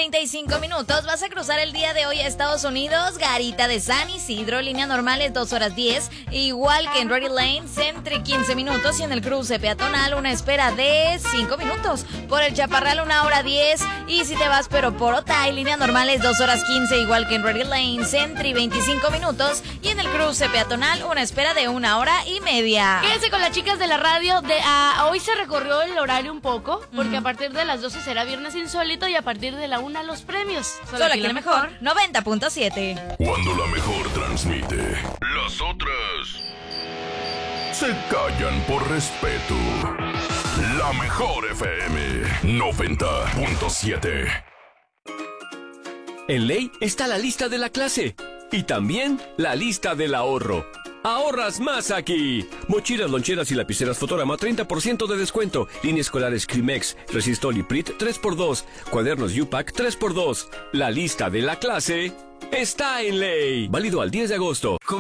35 minutos. Vas a cruzar el día de hoy a Estados Unidos. Garita de San Isidro, línea normal es 2 horas 10. Igual que en Ready Lane, entre 15 minutos. Y en el cruce peatonal, una espera de 5 minutos. Por el Chaparral, 1 hora 10. Y si te vas pero por Otay, línea normal es 2 horas 15. Igual que en Ready Lane, entre 25 minutos. Y en el cruce peatonal, una espera de 1 hora y media. Quédense con las chicas de la radio. Hoy se recorrió el horario un poco, porque a partir de las 12 será Viernes Insólito y a partir de la 1 los premios. Solo aquí la mejor 90.7. Cuando la mejor transmite, las otras se callan por respeto. La mejor FM 90.7. En Ley está la lista de la clase y también la lista del ahorro. ¡Ahorras más aquí! Mochilas, loncheras y lapiceras Fotorama, 30% de descuento. Línea escolares Crimex, Resistol y Prit, 3x2. Cuadernos U-Pack, 3x2. La lista de la clase está en Ley. Válido al 10 de agosto.